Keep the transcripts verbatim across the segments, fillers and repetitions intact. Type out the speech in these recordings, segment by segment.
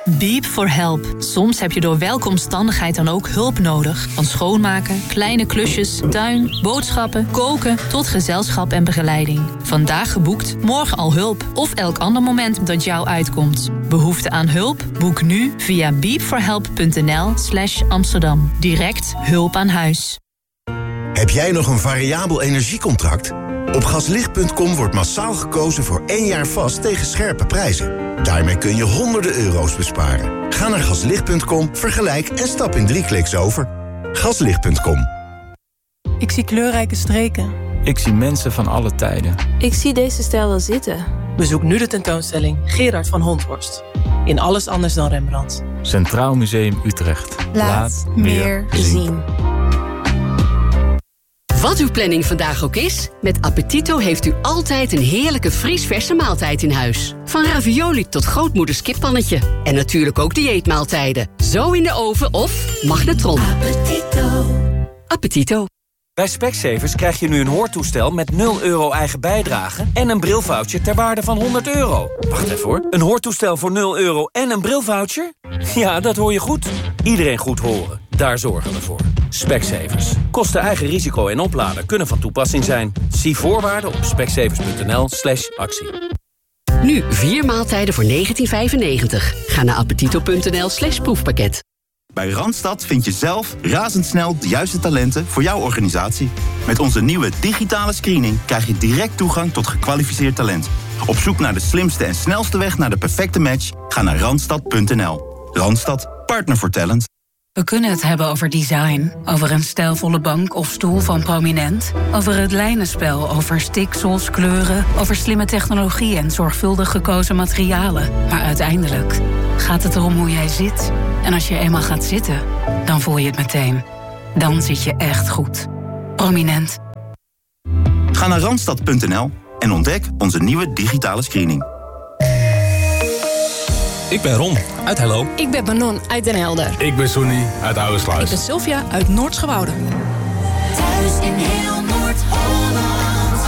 Beep for help. Soms heb je door welke omstandigheid dan ook hulp nodig. Van schoonmaken, kleine klusjes, tuin, boodschappen, koken tot gezelschap en begeleiding. Vandaag geboekt, morgen al hulp. Of elk ander moment dat jou uitkomt. Behoefte aan hulp? Boek nu via beepforhelp.nl slash Amsterdam. Direct hulp aan huis. Heb jij nog een variabel energiecontract? Op gaslicht punt com wordt massaal gekozen voor één jaar vast tegen scherpe prijzen. Daarmee kun je honderden euro's besparen. Ga naar gaslicht punt com, vergelijk en stap in drie kliks over. gaslicht punt com. Ik zie kleurrijke streken. Ik zie mensen van alle tijden. Ik zie deze stijl wel zitten. Bezoek nu de tentoonstelling Gerard van Honthorst. In Alles anders dan Rembrandt. Centraal Museum Utrecht. Laat, Laat meer zien. zien. Wat uw planning vandaag ook is, met Appetito heeft u altijd een heerlijke vriesverse maaltijd in huis. Van ravioli tot grootmoeders kippannetje. En natuurlijk ook dieetmaaltijden. Zo in de oven of magnetron. Appetito. Appetito. Bij Specsavers krijg je nu een hoortoestel met nul euro eigen bijdrage en een brilvoucher ter waarde van honderd euro. Wacht even hoor. Een hoortoestel voor nul euro en een brilvoucher? Ja, dat hoor je goed. Iedereen goed horen. Daar zorgen we voor. Specsavers. Kosten eigen risico en oplader kunnen van toepassing zijn. Zie voorwaarden op specsavers.nl slash actie. Nu vier maaltijden voor negentien vijfennegentig. Ga naar appetito.nl slash proefpakket. Bij Randstad vind je zelf razendsnel de juiste talenten voor jouw organisatie. Met onze nieuwe digitale screening krijg je direct toegang tot gekwalificeerd talent. Op zoek naar de slimste en snelste weg naar de perfecte match? Ga naar randstad punt n l. Randstad, partner voor talent. We kunnen het hebben over design, over een stijlvolle bank of stoel van Prominent, over het lijnenspel, over stiksels, kleuren, over slimme technologie en zorgvuldig gekozen materialen. Maar uiteindelijk gaat het erom hoe jij zit. En als je eenmaal gaat zitten, dan voel je het meteen. Dan zit je echt goed. Prominent. Ga naar randstad punt n l en ontdek onze nieuwe digitale screening. Ik ben Ron, uit Hello. Ik ben Manon, uit Den Helder. Ik ben Sonny, uit Oudersluis. Ik ben Sylvia, uit Noord-Schouwoude. Thuis in heel Noord-Holland.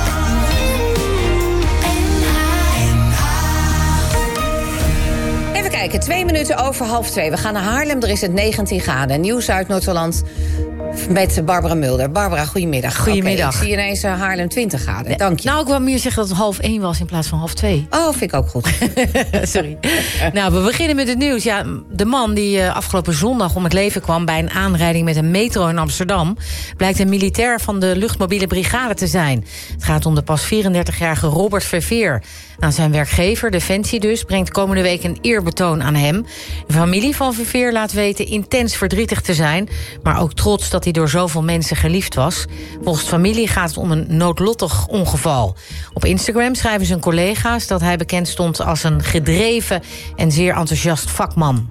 Even kijken, twee minuten over half twee. We gaan naar Haarlem, er is het negentien graden. Nieuws uit Noord-Holland met Barbara Mulder. Barbara, goedemiddag. Goedemiddag. Okay, ik zie ineens uh, Haarlem twintig graden. Nee. Dank je. Nou, ik wil meer zeggen dat het half één was in plaats van half twee. Oh, vind ik ook goed. Sorry. Nou, we beginnen met het nieuws. Ja, de man die uh, afgelopen zondag om het leven kwam bij een aanrijding met een metro in Amsterdam blijkt een militair van de luchtmobiele brigade te zijn. Het gaat om de pas vierendertigjarige Robert Verveer. Nou, zijn werkgever, Defensie dus, brengt komende week een eerbetoon aan hem. De familie van Verveer laat weten intens verdrietig te zijn, maar ook trots dat hij door zoveel mensen geliefd was. Volgens familie gaat het om een noodlottig ongeval. Op Instagram schrijven zijn collega's dat hij bekend stond als een gedreven en zeer enthousiast vakman.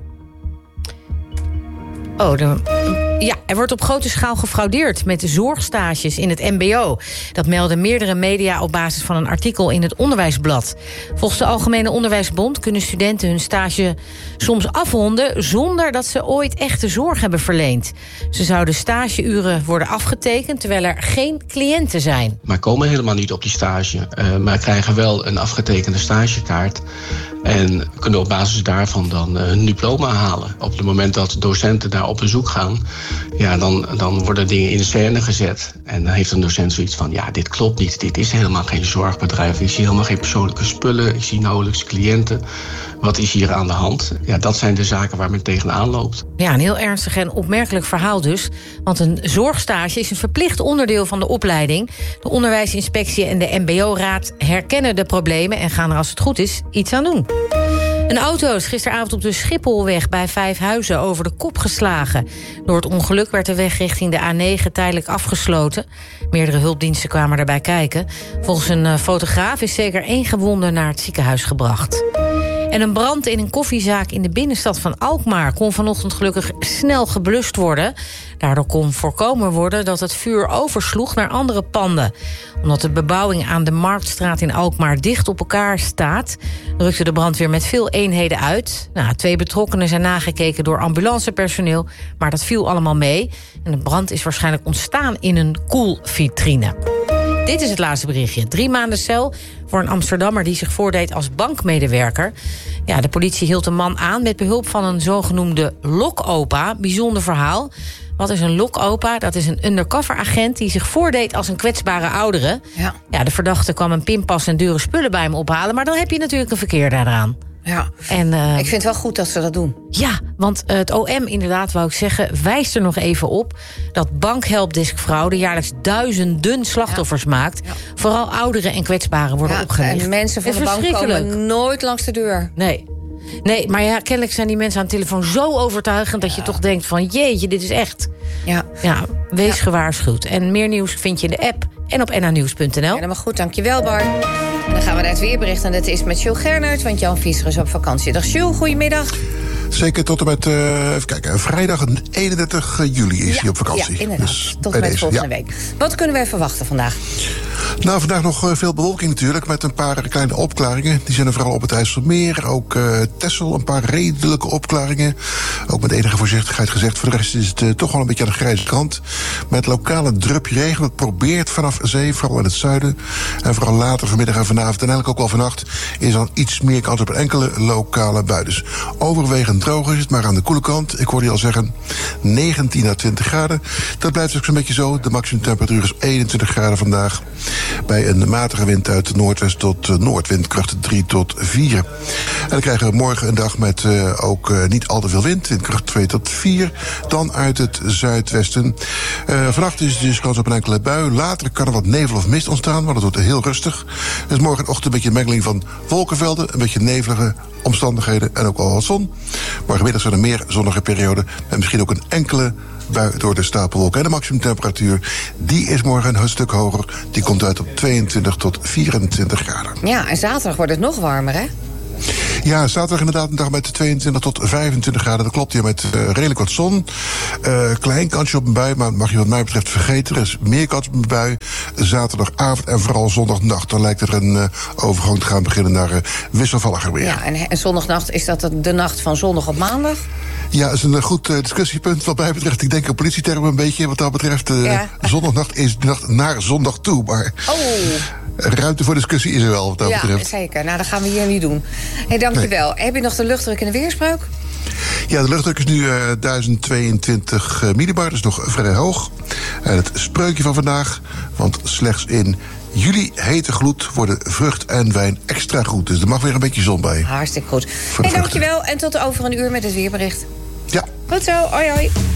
Oh, de... Ja, er wordt op grote schaal gefraudeerd met zorgstages in het M B O. Dat melden meerdere media op basis van een artikel in het Onderwijsblad. Volgens de Algemene Onderwijsbond kunnen studenten hun stage soms afronden zonder dat ze ooit echte zorg hebben verleend. Ze zouden stageuren worden afgetekend terwijl er geen cliënten zijn. Maar komen helemaal niet op die stage, uh, maar krijgen wel een afgetekende stagekaart. En kunnen op basis daarvan dan hun diploma halen. Op het moment dat docenten daar op bezoek gaan, ja, dan, dan worden dingen in de scène gezet. En dan heeft een docent zoiets van, ja, dit klopt niet. Dit is helemaal geen zorgbedrijf. Ik zie helemaal geen persoonlijke spullen. Ik zie nauwelijks cliënten. Wat is hier aan de hand? Ja, dat zijn de zaken waar men tegenaan loopt. Ja, een heel ernstig en opmerkelijk verhaal dus. Want een zorgstage is een verplicht onderdeel van de opleiding. De onderwijsinspectie en de M B O-raad herkennen de problemen en gaan er als het goed is iets aan doen. Een auto is gisteravond op de Schipholweg bij Vijfhuizen over de kop geslagen. Door het ongeluk werd de weg richting de A negen tijdelijk afgesloten. Meerdere hulpdiensten kwamen erbij kijken. Volgens een fotograaf is zeker één gewonde naar het ziekenhuis gebracht. En een brand in een koffiezaak in de binnenstad van Alkmaar kon vanochtend gelukkig snel geblust worden. Daardoor kon voorkomen worden dat het vuur oversloeg naar andere panden. Omdat de bebouwing aan de Marktstraat in Alkmaar dicht op elkaar staat, rukte de brandweer met veel eenheden uit. Nou, twee betrokkenen zijn nagekeken door ambulancepersoneel, maar dat viel allemaal mee. En de brand is waarschijnlijk ontstaan in een koelvitrine. Dit is het laatste berichtje. Drie maanden cel voor een Amsterdammer die zich voordeed als bankmedewerker. Ja, de politie hield een man aan met behulp van een zogenoemde lokopa. Bijzonder verhaal. Wat is een lokopa? Dat is een undercover agent die zich voordeed als een kwetsbare oudere. Ja. Ja, de verdachte kwam een pinpas en dure spullen bij hem ophalen, maar dan heb je natuurlijk een verkeer daaraan. Ja, en, uh, ik vind het wel goed dat ze dat doen. Ja, want uh, het O M inderdaad, wou ik zeggen, wijst er nog even op dat bankhelpdeskfraude jaarlijks duizenden slachtoffers ja. maakt. Ja. Vooral ouderen en kwetsbaren worden ja, opgelicht. En mensen van de bank komen nooit langs de deur. Nee. Nee, maar ja, kennelijk zijn die mensen aan de telefoon zo overtuigend dat je ja. toch denkt van jeetje, dit is echt. Ja, ja wees ja. gewaarschuwd. En meer nieuws vind je in de app en op n h nieuws punt n l. Helemaal goed, dankjewel Bar. En dan gaan we naar het weerbericht en dat is met Jules Gernert, want Jan Visser is op vakantie. Dag Jules, goedemiddag. Zeker tot en met, uh, even kijken, vrijdag eenendertig juli is ja, hij op vakantie. Ja, inderdaad. Dus tot en met deze, volgende ja. week. Wat kunnen wij verwachten vandaag? Nou, vandaag nog veel bewolking natuurlijk, met een paar kleine opklaringen. Die zijn er vooral op het IJsselmeer. Ook uh, Texel, een paar redelijke opklaringen. Ook met enige voorzichtigheid gezegd. Voor de rest is het uh, toch wel een beetje aan de grijze kant. Met lokale drupje regen. Dat probeert vanaf zee, vooral in het zuiden. En vooral later vanmiddag en vanavond en eigenlijk ook wel vannacht is dan iets meer kans op een enkele lokale bui. Dus overwegend droog is het, maar aan de koele kant. Ik hoorde je al zeggen, negentien à twintig graden. Dat blijft ook zo'n beetje zo. De maximumtemperatuur is eenentwintig graden vandaag. Bij een matige wind uit noordwest tot uh, noordwind, kracht drie tot vier. En dan krijgen we morgen een dag met uh, ook uh, niet al te veel wind, windkracht twee tot vier. Dan uit het zuidwesten. Uh, vannacht is dus kans op een enkele bui. Later kan er wat nevel of mist ontstaan, maar dat wordt heel rustig. Dus morgenochtend een beetje een mengeling van wolkenvelden, een beetje nevelige omstandigheden en ook wel wat zon. Morgenmiddag zijn er meer zonnige perioden en misschien ook een enkele bui door de stapelwolken. En de maximumtemperatuur, die is morgen een stuk hoger. Die komt uit op tweeëntwintig tot vierentwintig graden. Ja, en zaterdag wordt het nog warmer, hè? Ja, zaterdag inderdaad een dag met tweeëntwintig tot vijfentwintig graden. Dat klopt hier met uh, redelijk wat zon. Uh, klein kansje op een bui, maar dat mag je wat mij betreft vergeten. Er is meer kans op een bui. Zaterdagavond en vooral zondagnacht. Dan lijkt er een uh, overgang te gaan beginnen naar uh, wisselvalliger weer. Ja, en, en zondagnacht, is dat de nacht van zondag op maandag? Ja, dat is een goed uh, discussiepunt wat mij betreft. Ik denk op politietermen een beetje wat dat betreft. Uh, ja. Zondagnacht is de nacht naar zondag toe. Maar oh. ruimte voor discussie is er wel wat dat ja, betreft. Ja, zeker. Nou, dat gaan we hier niet doen. Hey, dankjewel. Nee. Heb je nog de luchtdruk en de weerspreuk? Ja, de luchtdruk is nu uh, duizend tweeëntwintig uh, millibar, dus nog vrij hoog. En het spreukje van vandaag, want slechts in juli hete gloed worden vrucht en wijn extra goed. Dus er mag weer een beetje zon bij. Hartstikke goed. Hey, dankjewel en tot over een uur met het weerbericht. Ja. Goed zo, hoi hoi.